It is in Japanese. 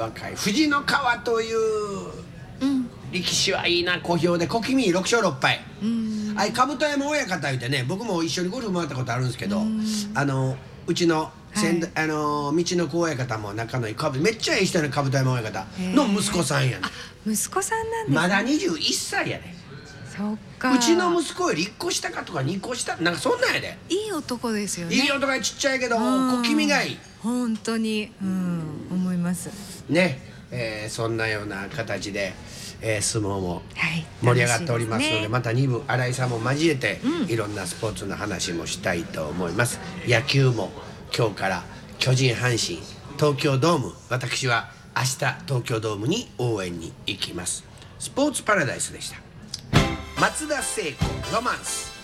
若い藤の川という力士はいいな。小兵で小気味6勝6敗。兜山親方言うてね、僕も一緒にゴルフ回ったことあるんですけど、うちの道の子親方も仲のいいめっちゃいい人の兜山親方の息子さんやね。 息子さんなんですね。 まだ21歳やで。 そっか。 うちの息子より1個下かとか2個下なんかそんなんやで。 いい男ですよね。 いい男がちっちゃいけど小気味がいい。 本当に、思いますね。そんなような形で、相撲もはい盛り上がっておりますので、 楽しいですね。 また2部新井さんも交えて、いろんなスポーツの話もしたいと思います。野球も今日から巨人阪神東京ドーム、私は明日東京ドームに応援に行きます。スポーツパラダイスでした。松田聖子ロマンス。